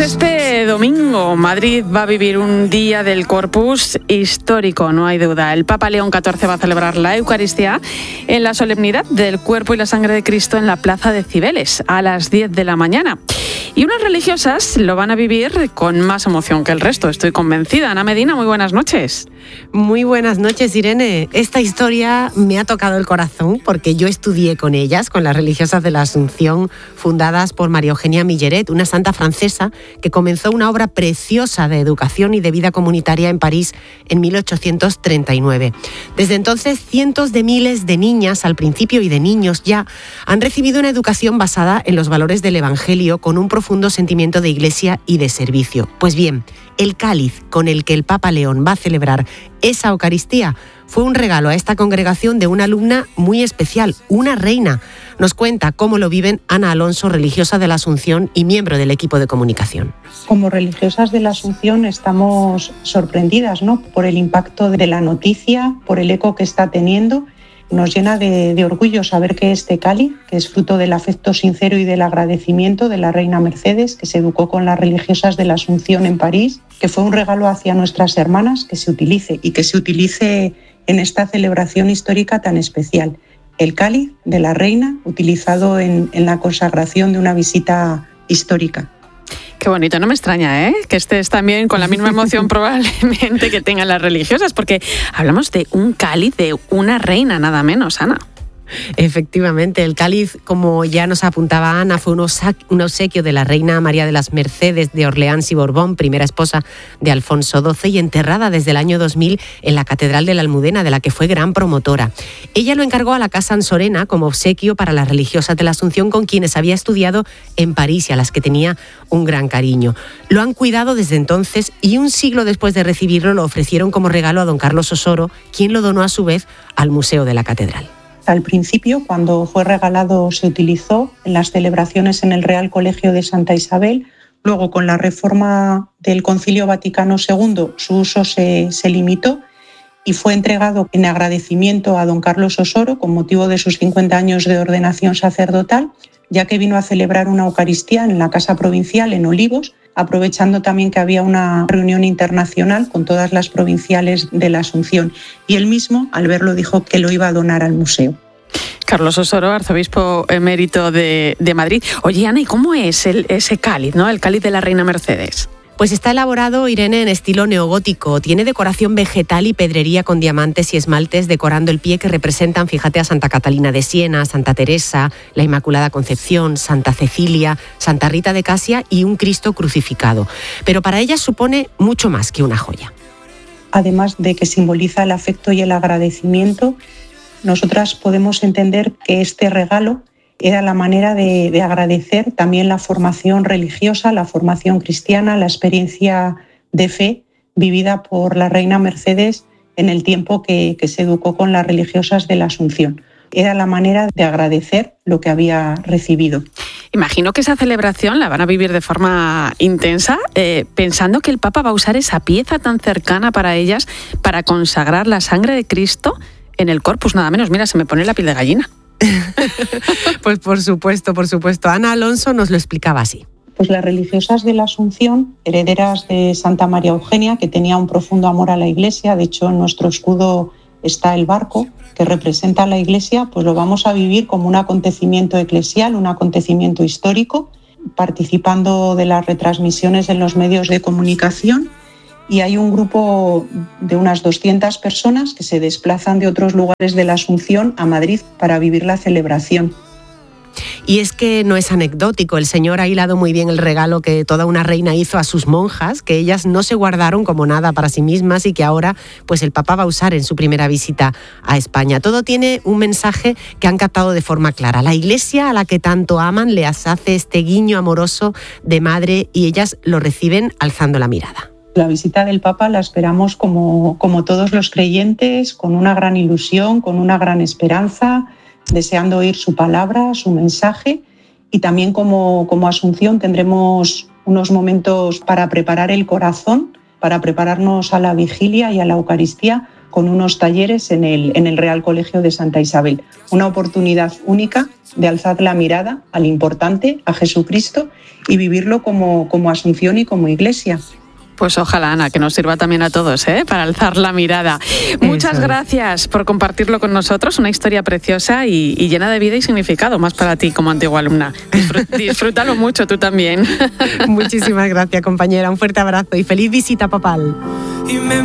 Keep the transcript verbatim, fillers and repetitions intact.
este domingo Madrid va a vivir un día del Corpus histórico, no hay duda. El Papa León catorce va a celebrar la Eucaristía en la solemnidad del cuerpo y la sangre de Cristo en la plaza de Cibeles a las diez de la mañana. Y unas religiosas lo van a vivir con más emoción que el resto, estoy convencida. Ana Medina, muy buenas noches. Muy buenas noches, Irene. Esta historia me ha tocado el corazón porque yo estudié con ellas, con las religiosas de la Asunción, fundadas por María Eugenia Milleret, una santa francesa que comenzó una obra preciosa de educación y de vida comunitaria en París en mil ochocientos treinta y nueve. Desde entonces, cientos de miles de niñas, al principio, y de niños ya, han recibido una educación basada en los valores del Evangelio con un profundo sentimiento de iglesia y de servicio. Pues bien, el cáliz con el que el Papa León va a celebrar esa Eucaristía fue un regalo a esta congregación de una alumna muy especial, una reina. Nos cuenta cómo lo viven Ana Alonso, religiosa de la Asunción y miembro del equipo de comunicación. Como religiosas de la Asunción estamos sorprendidas, ¿no?, por el impacto de la noticia, por el eco que está teniendo. Nos llena de, de orgullo saber que este cáliz, que es fruto del afecto sincero y del agradecimiento de la reina Mercedes, que se educó con las religiosas de la Asunción en París, que fue un regalo hacia nuestras hermanas, que se utilice y que se utilice en esta celebración histórica tan especial. El cáliz de la reina, utilizado en, en la consagración de una visita histórica. Qué bonito, no me extraña, ¿eh?, que estés también con la misma emoción probablemente que tengan las religiosas, porque hablamos de un cáliz de una reina, nada menos, Ana. Efectivamente, el cáliz, como ya nos apuntaba Ana, fue un obsequio de la reina María de las Mercedes de Orleans y Borbón, primera esposa de Alfonso doce, y enterrada desde el año dos mil en la Catedral de la Almudena, de la que fue gran promotora. Ella lo encargó a la Casa Ansorena como obsequio para las religiosas de la Asunción con quienes había estudiado en París y a las que tenía un gran cariño. Lo han cuidado desde entonces y un siglo después de recibirlo lo ofrecieron como regalo a don Carlos Osoro, quien lo donó a su vez al Museo de la Catedral. Al principio, cuando fue regalado, se utilizó en las celebraciones en el Real Colegio de Santa Isabel. Luego, con la reforma del Concilio Vaticano segundo, su uso se, se limitó y fue entregado en agradecimiento a don Carlos Osoro con motivo de sus cincuenta años de ordenación sacerdotal, ya que vino a celebrar una Eucaristía en la Casa Provincial en Olivos, aprovechando también que había una reunión internacional con todas las provinciales de la Asunción. Y él mismo, al verlo, dijo que lo iba a donar al museo. Carlos Osoro, arzobispo emérito de, de Madrid. Oye, Ana, ¿y cómo es el, ese cáliz, ¿no?, el cáliz de la reina Mercedes? Pues está elaborado, Irene, en estilo neogótico. Tiene decoración vegetal y pedrería con diamantes y esmaltes decorando el pie que representan, fíjate, a Santa Catalina de Siena, Santa Teresa, la Inmaculada Concepción, Santa Cecilia, Santa Rita de Casia y un Cristo crucificado. Pero para ella supone mucho más que una joya. Además de que simboliza el afecto y el agradecimiento, nosotras podemos entender que este regalo era la manera de, de agradecer también la formación religiosa, la formación cristiana, la experiencia de fe vivida por la reina Mercedes en el tiempo que, que se educó con las religiosas de la Asunción. Era la manera de agradecer lo que había recibido. Imagino que esa celebración la van a vivir de forma intensa, eh, pensando que el Papa va a usar esa pieza tan cercana para ellas para consagrar la sangre de Cristo en el Corpus, nada menos. Mira, se me pone la piel de gallina. Pues por supuesto, por supuesto. Ana Alonso nos lo explicaba así. Pues las religiosas de la Asunción, herederas de Santa María Eugenia, que tenía un profundo amor a la Iglesia, de hecho en nuestro escudo está el barco que representa a la Iglesia, pues lo vamos a vivir como un acontecimiento eclesial, un acontecimiento histórico, participando de las retransmisiones en los medios de comunicación. Y hay un grupo de unas doscientas personas que se desplazan de otros lugares de la Asunción a Madrid para vivir la celebración. Y es que no es anecdótico, el Señor ha hilado muy bien el regalo que toda una reina hizo a sus monjas, que ellas no se guardaron como nada para sí mismas y que ahora pues el Papa va a usar en su primera visita a España. Todo tiene un mensaje que han captado de forma clara. La Iglesia, a la que tanto aman, les hace este guiño amoroso de madre y ellas lo reciben alzando la mirada. La visita del Papa la esperamos como, como todos los creyentes, con una gran ilusión, con una gran esperanza, deseando oír su palabra, su mensaje, y también como, como Asunción tendremos unos momentos para preparar el corazón, para prepararnos a la vigilia y a la Eucaristía, con unos talleres en el, en el Real Colegio de Santa Isabel. Una oportunidad única de alzar la mirada al importante, a Jesucristo, y vivirlo como, como Asunción y como Iglesia. Pues ojalá, Ana, que nos sirva también a todos, ¿eh? Para alzar la mirada. Muchas Eso. gracias por compartirlo con nosotros, una historia preciosa y, y llena de vida y significado, más para ti como antigua alumna. Disfrut, disfrútalo mucho tú también. Muchísimas gracias, compañera. Un fuerte abrazo y feliz visita papal.